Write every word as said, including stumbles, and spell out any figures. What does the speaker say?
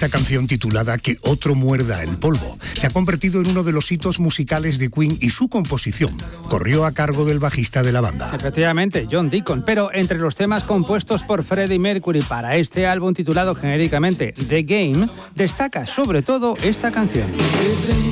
Esta canción, titulada Que otro muerda el polvo, se ha convertido en uno de los hitos musicales de Queen y su composición corrió a cargo del bajista de la banda. Efectivamente, John Deacon, pero entre los temas compuestos por Freddie Mercury para este álbum titulado genéricamente The Game, destaca sobre todo esta canción.